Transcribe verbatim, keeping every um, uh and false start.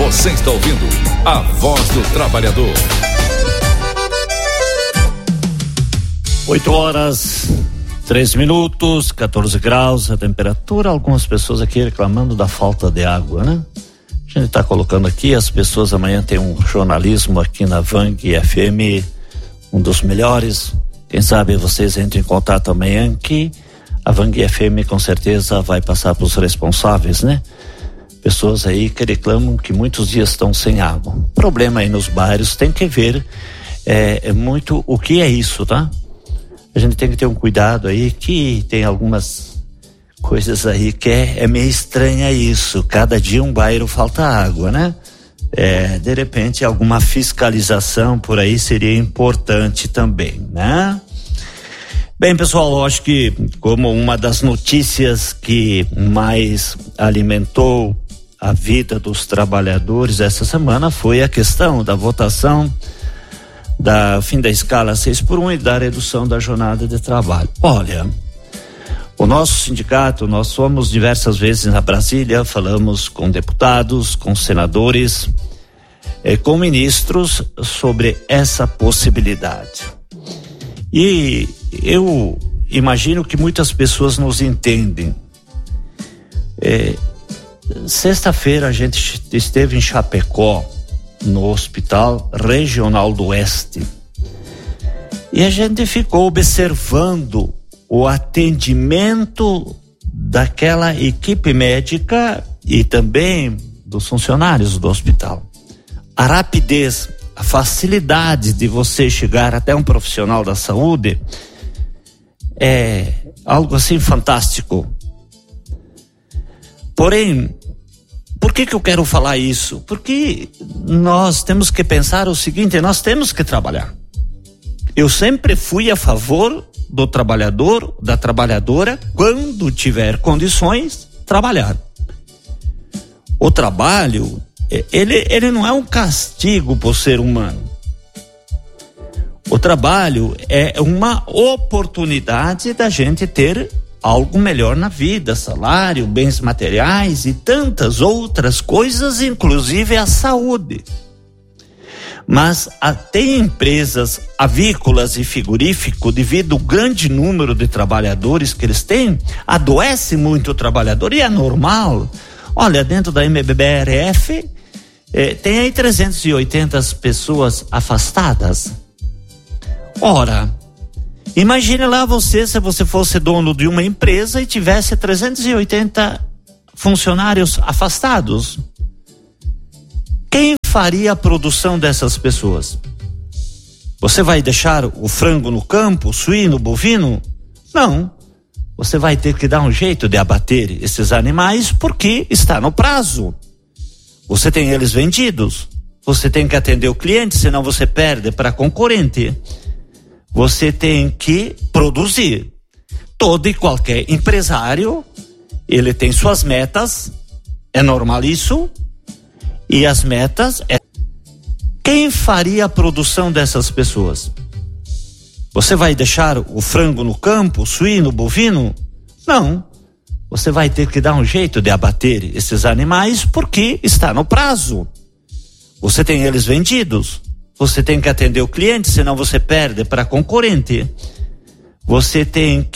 Você está ouvindo a Voz do Trabalhador. oito horas, três minutos, quatorze graus a temperatura. Algumas pessoas aqui reclamando da falta de água, né? A gente está colocando aqui, as pessoas amanhã tem um jornalismo aqui na Vang F M, um dos melhores. Quem sabe vocês entrem em contato amanhã que a Vang F M com certeza vai passar para os responsáveis, né? Pessoas aí que reclamam que muitos dias estão sem água. Problema aí nos bairros, tem que ver é, é muito o que é isso, tá? A gente tem que ter um cuidado aí, que tem algumas coisas aí que é, é meio estranha isso. Cada dia um bairro falta água, né? É, de repente alguma fiscalização por aí seria importante também, né? Bem, pessoal, eu acho que como uma das notícias que mais alimentou a vida dos trabalhadores essa semana foi a questão da votação da fim da escala seis por um e da redução da jornada de trabalho. Olha, o nosso sindicato, nós fomos diversas vezes na Brasília, falamos com deputados, com senadores, eh, com ministros sobre essa possibilidade. E eu imagino que muitas pessoas nos entendem. Eh, sexta-feira a gente esteve em Chapecó, no Hospital Regional do Oeste, e a gente ficou observando o atendimento daquela equipe médica e também dos funcionários do hospital. A rapidez, a facilidade de você chegar até um profissional da saúde é algo assim fantástico. Porém, por que que eu quero falar isso? Porque nós temos que pensar o seguinte: nós temos que trabalhar. Eu sempre fui a favor do trabalhador, da trabalhadora, quando tiver condições, trabalhar. O trabalho, ele, ele não é um castigo por ser humano. O trabalho é uma oportunidade da gente ter algo melhor na vida, salário, bens materiais e tantas outras coisas, inclusive a saúde. Mas tem empresas avícolas e frigorífico, devido ao grande número de trabalhadores que eles têm, adoece muito o trabalhador, e é normal. Olha, dentro da M B B R F eh, tem aí trezentas e oitenta pessoas afastadas. Ora, imagine lá você, se você fosse dono de uma empresa e tivesse trezentos e oitenta funcionários afastados. Quem faria a produção dessas pessoas? Você vai deixar o frango no campo, o suíno, o bovino? Não. Você vai ter que dar um jeito de abater esses animais porque está no prazo. Você tem eles vendidos. Você tem que atender o cliente, senão você perde para concorrente. Você tem que produzir. Todo e qualquer empresário, ele tem suas metas, é normal isso, e as metas é... Quem faria a produção dessas pessoas? Você vai deixar o frango no campo, o suíno, o bovino? Não. Você vai ter que dar um jeito de abater esses animais porque está no prazo. Você tem eles vendidos. Você tem que atender o cliente, senão você perde para concorrente. Você tem